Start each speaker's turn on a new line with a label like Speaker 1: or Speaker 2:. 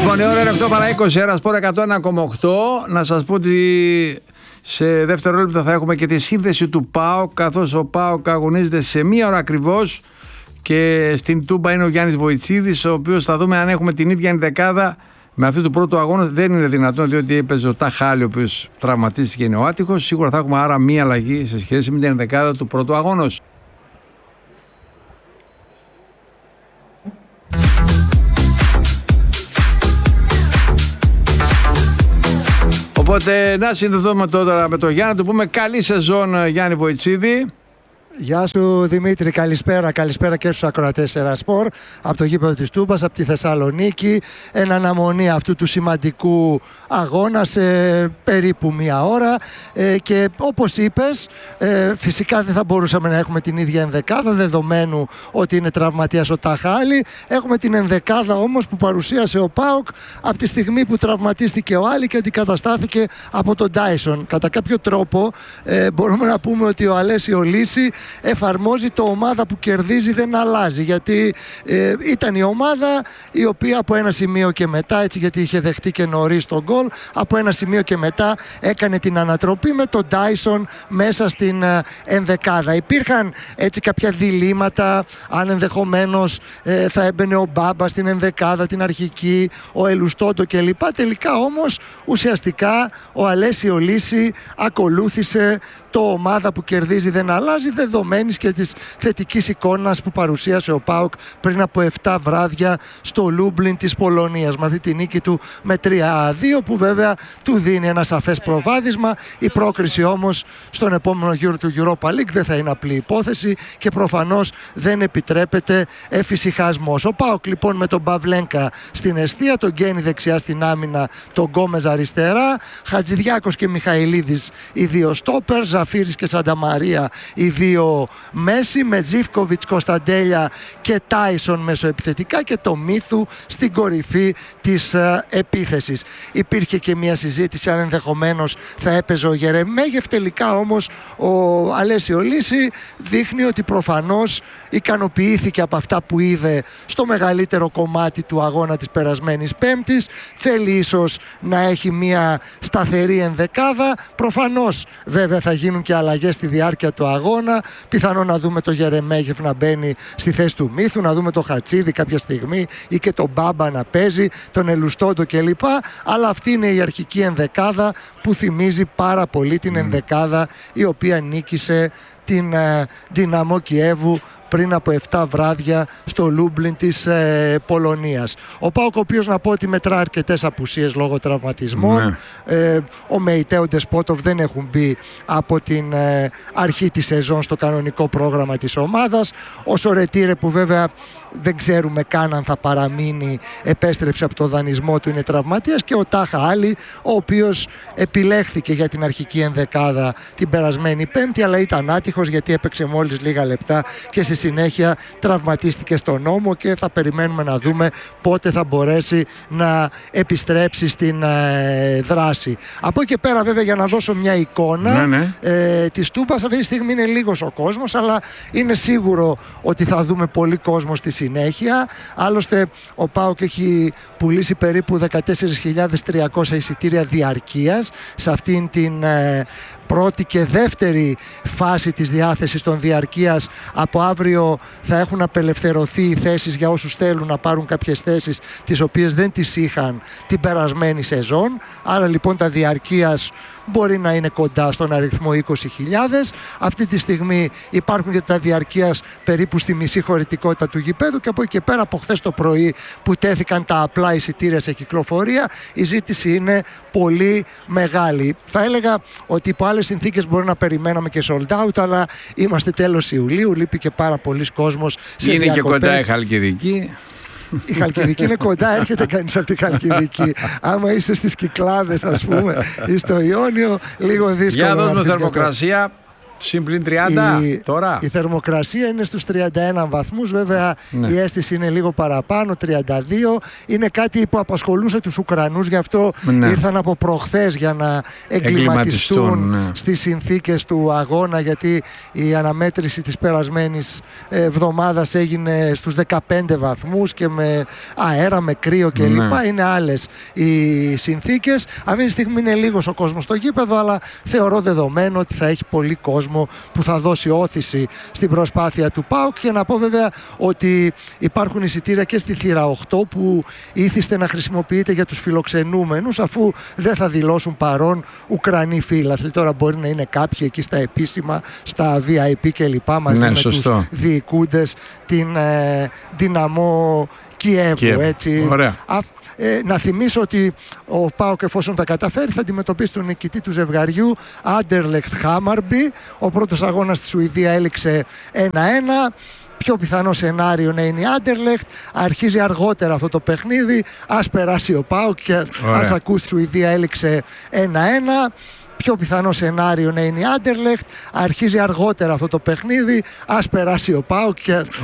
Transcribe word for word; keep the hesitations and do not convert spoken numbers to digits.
Speaker 1: Λοιπόν, η ώρα είναι οκτώ παρά είκοσι, Ένα Σπορ εκατό ένα κόμμα οκτώ. Να σας πω ότι σε δευτερόλεπτα θα έχουμε και τη σύνδεση του ΠΑΟΚ, καθώς ο ΠΑΟΚ αγωνίζεται σε μία ώρα ακριβώς και στην Τούμπα είναι ο Γιάννης Βοητσίδης, ο οποίος θα δούμε αν έχουμε την ίδια ενδεκάδα με αυτού του πρώτου αγώνα. Δεν είναι δυνατόν, διότι έπαιζε ο Ταχάλη, ο οποίος τραυματίστηκε και είναι ο άτυχος. Σίγουρα θα έχουμε άρα μία αλλαγή σε σχέση με την ενδεκάδα του πρώτου αγώνος. Οπότε να συνδεθούμε τώρα με τον Γιάννη, του πούμε καλή σεζόν, Γιάννη Βοητσίδη.
Speaker 2: Γεια σου Δημήτρη, καλησπέρα, καλησπέρα και στους ακροατές Ένα Σπορ από το γήπεδο της Τούμπας, από τη Θεσσαλονίκη, εν αναμονή αυτού του σημαντικού αγώνα σε περίπου μία ώρα ε, και όπως είπες ε, φυσικά δεν θα μπορούσαμε να έχουμε την ίδια ενδεκάδα δεδομένου ότι είναι τραυματίας ο Ταχάλη. Έχουμε την ενδεκάδα όμως που παρουσίασε ο ΠΑΟΚ από τη στιγμή που τραυματίστηκε ο Άλλη και αντικαταστάθηκε από τον Τάισον. Κατά κάποιο τρόπο ε, μπορούμε να πούμε ότι ο Αλέσιο Λύση εφαρμόζει το ομάδα που κερδίζει δεν αλλάζει, γιατί ε, ήταν η ομάδα η οποία από ένα σημείο και μετά, έτσι γιατί είχε δεχτεί και νωρίς τον γκολ, από ένα σημείο και μετά έκανε την ανατροπή με τον Τάισον μέσα στην ε, ενδεκάδα. Υπήρχαν έτσι κάποια διλήμματα αν ενδεχομένως ε, θα έμπαινε ο Μπάμπα στην ενδεκάδα την αρχική, ο Ελουστόντο κλπ. Τελικά όμως ουσιαστικά ο Αλέσιο Λύση ακολούθησε το ομάδα που κερδίζει δεν αλλάζει, δεδομένης και της θετικής εικόνας που παρουσίασε ο ΠΑΟΚ πριν από επτά βράδια στο Λούμπλιν της Πολωνίας, με αυτή τη νίκη του με τρία δύο που βέβαια του δίνει ένα σαφές προβάδισμα. Η πρόκριση όμως στον επόμενο γύρο του Europa League δεν θα είναι απλή υπόθεση και προφανώς δεν επιτρέπεται εφησυχασμός. Ο ΠΑΟΚ λοιπόν με τον Παυλένκα στην εστία, τον Γκένι δεξιά στην άμυνα, τον Γκόμεζ αριστερά, Χατζηδιάκος και Μιχαηλίδης οι δύο στόπερ, Ζαφύρης και Σανταμαρία οι δύο μέση, με Ζίβκοβιτς, Κωνσταντέλια και Τάισον μεσοεπιθετικά και το Μίθου στην κορυφή της ε, επίθεσης. Υπήρχε και μια συζήτηση αν ενδεχομένως θα έπαιζε ο Γερεμέγεφ, τελικά όμως ο Αλέσιο Λύση δείχνει ότι προφανώς ικανοποιήθηκε από αυτά που είδε στο μεγαλύτερο κομμάτι του αγώνα της περασμένης Πέμπτης. Θέλει ίσως να έχει μια σταθερή ενδεκάδα, προφανώς βέβαια θα γίνουν και αλλαγές στη διάρκεια του αγώνα. Πιθανό να δούμε το Γερεμέγεφ να μπαίνει στη θέση του Μίθου, να δούμε το Χατσίδη κάποια στιγμή ή και τον Μπάμπα να παίζει, τον Ελουστόντο κλπ. Αλλά αυτή είναι η αρχική ενδεκάδα που θυμίζει πάρα πολύ την ενδεκάδα η οποία νίκησε την ε, Δυναμό Κιέβου πριν από επτά βράδια στο Λούμπλιν της ε, Πολωνίας. Ο ΠΑΟΚ, ο οποίος να πω ότι μετρά αρκετές απουσίες λόγω τραυματισμών. Ναι. Ε, ο Μεϊτέ, ο Ντεσπότοφ δεν έχουν μπει από την ε, αρχή της σεζόν στο κανονικό πρόγραμμα της ομάδας. Ο Σορετήρε που βέβαια δεν ξέρουμε καν αν θα παραμείνει, επέστρεψε από το δανεισμό του, είναι τραυματίας, και ο Τάχα Άλλη, ο οποίος επιλέχθηκε για την αρχική ενδεκάδα την περασμένη Πέμπτη, αλλά ήταν άτυχος γιατί έπαιξε μόλις λίγα λεπτά και στη συνέχεια τραυματίστηκε στον ώμο και θα περιμένουμε να δούμε πότε θα μπορέσει να επιστρέψει στην ε, δράση. Από εκεί και πέρα βέβαια, για να δώσω μια εικόνα, ναι, ναι. Ε, της Τούμπας, αυτή τη στιγμή είναι λίγος ο κόσμος, αλλά είναι σίγουρο ότι θα δούμε πολύ κόσμο στη συνέχεια. Άλλωστε ο ΠΑΟΚ έχει πουλήσει περίπου δεκατέσσερις χιλιάδες τριακόσια εισιτήρια διαρκείας σε αυτήν την ε, πρώτη και δεύτερη φάση της διάθεσης των διαρκείας. Από αύριο θα έχουν απελευθερωθεί οι θέσεις για όσους θέλουν να πάρουν κάποιες θέσεις τις οποίες δεν τις είχαν την περασμένη σεζόν. Άρα λοιπόν τα διαρκείας μπορεί να είναι κοντά στον αριθμό είκοσι χιλιάδες. Αυτή τη στιγμή υπάρχουν και τα διαρκείας περίπου στη μισή χωρητικότητα του γηπέδου, και από εκεί και πέρα, από χθες το πρωί που τέθηκαν τα απλά εισιτήρια σε κυκλοφορία, η ζήτηση είναι πολύ μεγάλη. Θα έλεγα ότι υπό άλλες συνθήκες μπορεί να περιμέναμε και sold out, αλλά είμαστε τέλος Ιουλίου, λείπει και πάρα πολλοί κόσμος σε
Speaker 1: είναι
Speaker 2: διακοπές.
Speaker 1: Και κοντά η Χαλκιδική.
Speaker 2: Η Χαλκιδική είναι κοντά, έρχεται κανείς από τη Χαλκιδική. Άμα είστε στις Κυκλάδες, ας πούμε, ή στο Ιόνιο, λίγο δύσκολο.
Speaker 1: Για δώσουμε θερμοκρασία. Συμπλήν τριάντα
Speaker 2: η,
Speaker 1: τώρα.
Speaker 2: Η θερμοκρασία είναι στους τριάντα ένα βαθμούς, βέβαια ναι. Η αίσθηση είναι λίγο παραπάνω, τριάντα δύο. Είναι κάτι που απασχολούσε τους Ουκρανούς, γι' αυτό ναι. Ήρθαν από προχθές για να εγκληματιστούν ναι. Στις συνθήκες του αγώνα, γιατί η αναμέτρηση της περασμένης εβδομάδας έγινε στους δεκαπέντε βαθμούς και με αέρα, με κρύο κλπ. Ναι. Είναι άλλες οι συνθήκες. Αυτή τη στιγμή είναι λίγος ο κόσμος στο γήπεδο, αλλά θεωρώ δεδομένο ότι θα έχει πολύ κόσμο που θα δώσει όθηση στην προσπάθεια του ΠΑΟΚ. Και να πω βέβαια ότι υπάρχουν εισιτήρια και στη θύρα οκτώ που ήθιστε να χρησιμοποιείται για τους φιλοξενούμενους, αφού δεν θα δηλώσουν παρόν Ουκρανοί φίλαθλοι. Τώρα μπορεί να είναι κάποιοι εκεί στα επίσημα, στα βι άι πι κλπ. Μαζί ναι, με σωστό. Τους διοικούντες την ε, Δυναμό Κιέβου. Κιέβου. Έτσι. Α, ε, να θυμίσω ότι ο ΠΑΟΚ, εφόσον τα καταφέρει, θα αντιμετωπίσει τον νικητή του ζευγαριού Άντερλεχτ Χάμαρμπι. Ο πρώτος αγώνας στη Σουηδία έληξε ένα ένα. Πιο πιθανό σενάριο να είναι η Άντερλεχτ. Αρχίζει αργότερα αυτό το παιχνίδι. Ας περάσει ο ΠΑΟΚ και ας ακούσει, η Σουηδία έληξε ένα ένα. Πιο πιθανό σενάριο να είναι η Άντερλεχτ. Αρχίζει αργότερα αυτό το παιχνίδι. Ας περάσει ο ΠΑΟΚ και